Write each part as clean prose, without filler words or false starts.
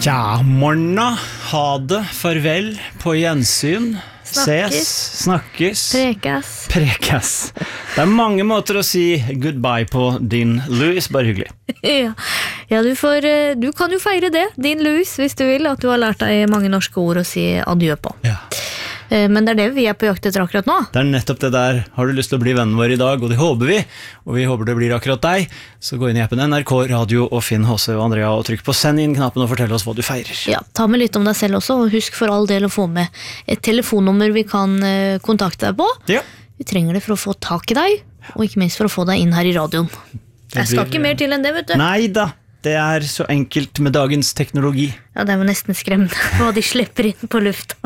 Ja, morna, ha det, farvel, på gjensyn, ses, snakkes, prekes. Det mange måter å si goodbye på din Louis, bare hyggelig. Ja, du kan jo feire det, din Louis, hvis du vil, at du har lært deg mange norske ord å si adjø på. Ja. Men det det vi på jakt etter akkurat nå. Det nettopp det der. Har du lyst til å bli vennen vår i dag, og det håper vi, og vi håper det blir akkurat deg, så gå inn i appen NRK Radio og finn H.C. og Andrea og trykk på send inn knappen og fortell oss hva du feirer. Ja, ta med litt om deg selv også, og husk for all del å få med et telefonnummer vi kan kontakte deg på. Ja. Vi trenger det for å få tak i deg, og ikke minst for å få deg inn her i radioen. Jeg skal ikke mer til enn det, vet du. Neida, det så enkelt med dagens teknologi. Ja, det jo nesten skremmende hva de slipper inn på lufta.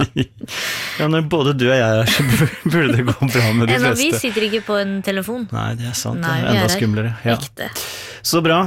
Ja, når både du og jeg så burde det gå bra med de fleste. Vi sitter ikke på en telefon. Nei, det sant. Nei, det enda skumlere. Ja. Ekte. Så bra.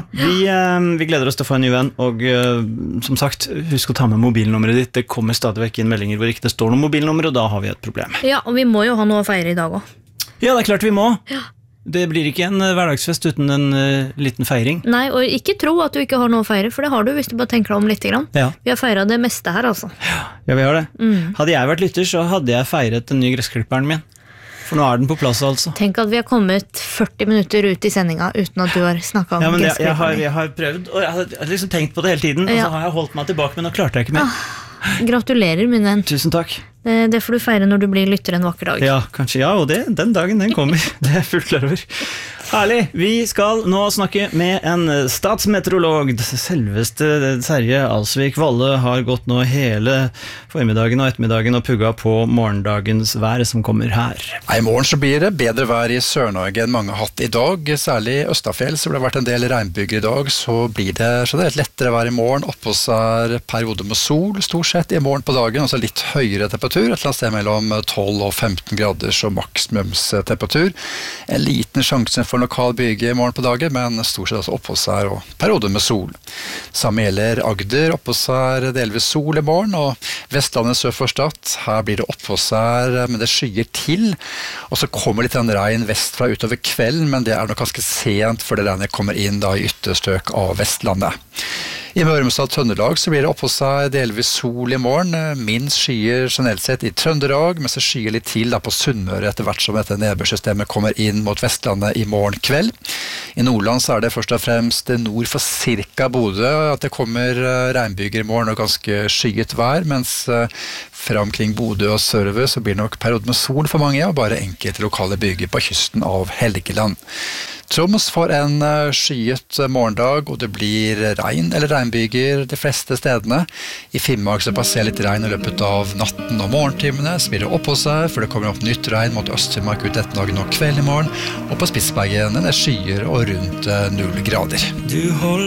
Vi gleder oss til å få en ny venn, og som sagt, husk å ta med mobilnummeret ditt. Det kommer stadig vekk inn meldinger hvor ikke det står noe mobilnummer, og da har vi et problem. Ja, og vi må jo ha noe å feire i dag også. Ja, det klart vi må. Ja. Det blir ikke en hverdagsfest uten en liten feiring. Nei, og ikke tro at du ikke har noe å feire, for det har du hvis du bare tenker deg om litt grann. Ja. Vi har feiret det meste her, altså. Ja, vi har det. Hadde jeg vært lytter, så hadde jeg feiret den nye gressklipperen min. For nå den på plass, altså. Tenk at vi har kommet 40 minutter ut i sendinga uten at du har snakket om gressklipperen. Jeg har prøvd, og jeg har liksom tenkt på det hele tiden, og så har jeg holdt meg tilbake, men nå klarte jeg ikke mer. Gratulerer, min venn. Tusen takk. Det får du feire når du blir lytter en vakker dag. Ja, kanskje, ja, og den dagen den kommer. Det fullt klar over. Herlig, vi skal nå snakke med en statsmeteorolog. Selveste Terje Alsvik Valle har gått nå hele formiddagen og ettermiddagen og pugga på morgendagens vær som kommer her. I morgen så blir det bedre vær i Sør-Norge enn mange har hatt i dag. Særlig i Østafjell, så det har vært en del regnbyger i dag, så blir det generelt lettere vær i morgen. Oppe hos periode med sol, stort sett i morgen på dagen, og så litt høyere temperatur, et eller annet sted mellom 12 og 15 grader, så maksimumstemperatur. En liten sjanse for lokal byge i morgen på dagen, men stort sett altså oppe hos her og periode med sol. Samme gjelder Agder, oppe hos her delvis sol i morgen, og Vestlandet sør for Stad, her blir det oppe hos her, men det skyer til, og så kommer litt regn vestfra utover kvelden, men det nok ganske sent før det regnet kommer inn da i ytterstrøk av Vestlandet. I Møre og Romsdal Trøndelag så blir det oppe hos seg delvis sol i morgen, minst skyer generelt sett i Trøndelag, men så skyer litt til da på Sunnmøre etter hvert som dette nedbørsystemet kommer inn mot Vestlandet i morgen kveld. I Nordland så det først og fremst nord for cirka Bodø at det kommer regnbyger i morgen og ganske skyet vær, mens fra omkring Bodø og sørover så blir det nok periode med sol for mange, og bare enkelte lokale byger på kysten av Helgeland. Troms får en skyet morgendag, og det blir regn eller regnbyger de fleste stedene. I Finnmark så passerer litt regn i løpet av natten og morgentimene, så blir det oppå seg, for det kommer opp nytt regn mot Øst-Finnmark ut ettermiddagen og kveld i morgen, og på Spitsbergen det skyer og rundt 0 grader. Du holder